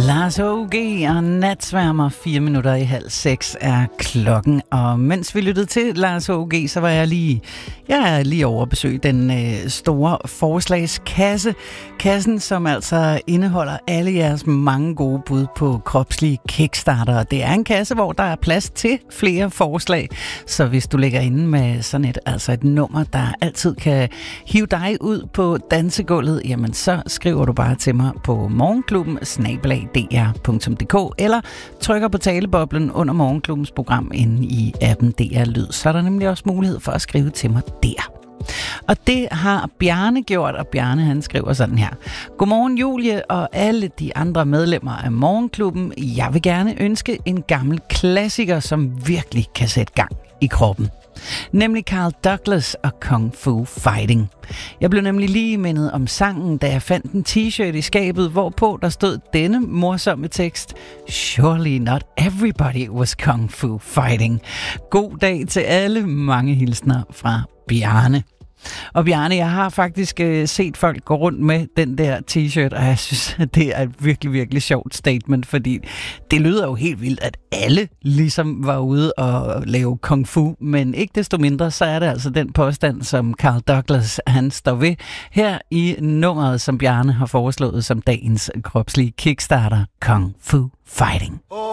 Lars H.O.G. og Natsværmer, 6:04 er klokken. Og mens vi lyttede til Lars H.O.G., så var jeg er lige over at besøge den store forslagskasse. Kassen, som altså indeholder alle jeres mange gode bud på kropslige kickstarter. Det er en kasse, hvor der er plads til flere forslag. Så hvis du ligger inde med sådan et nummer, der altid kan hive dig ud på dansegulvet, jamen så skriver du bare til mig på morgenklubben@dr.dk eller trykker på taleboblen under Morgenklubbens program inde i appen DR Lyd. Så er der nemlig også mulighed for at skrive til mig der. Og det har Bjarne gjort, og Bjarne han skriver sådan her. Godmorgen Julie og alle de andre medlemmer af Morgenklubben. Jeg vil gerne ønske en gammel klassiker, som virkelig kan sætte gang i kroppen. Nemlig Carl Douglas og Kung Fu Fighting. Jeg blev nemlig lige mindet om sangen, da jeg fandt en t-shirt i skabet, hvorpå der stod denne morsomme tekst: Surely not everybody was Kung Fu Fighting. God dag til alle. Mange hilsner fra Bjarne. Og Bjarne, jeg har faktisk set folk gå rundt med den der t-shirt, og jeg synes, at det er et virkelig, virkelig sjovt statement, fordi det lyder jo helt vildt, at alle ligesom var ude og lave kung fu, men ikke desto mindre, så er det altså den påstand, som Carl Douglas, han står ved her i nummeret, som Bjarne har foreslået som dagens kropslige kickstarter, Kung Fu Fighting.